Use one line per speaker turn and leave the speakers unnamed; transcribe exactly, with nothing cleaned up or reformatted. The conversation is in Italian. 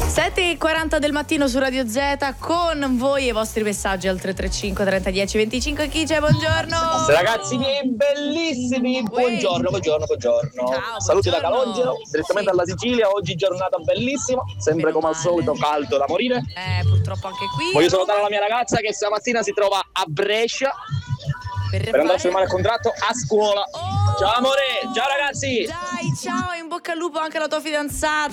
sette e quaranta del mattino su Radio Z con voi e i vostri messaggi al tre tre cinque trenta dieci venticinque. Chi c'è? Buongiorno
ragazzi miei bellissimi, buongiorno, buongiorno, buongiorno.
Ciao,
saluti da
buongiorno.
Calogero, direttamente
Sì.
dalla Sicilia. Oggi giornata bellissima, sempre
Meno
come al
male.
solito caldo da morire.
Eh, purtroppo anche qui.
Voglio
a
salutare
Roma
la mia ragazza che stamattina si trova a Brescia
per,
per andare a
fare-
firmare il contratto a scuola.
Oh!
Ciao amore, ciao ragazzi.
Dai, ciao, in bocca al lupo anche alla tua fidanzata.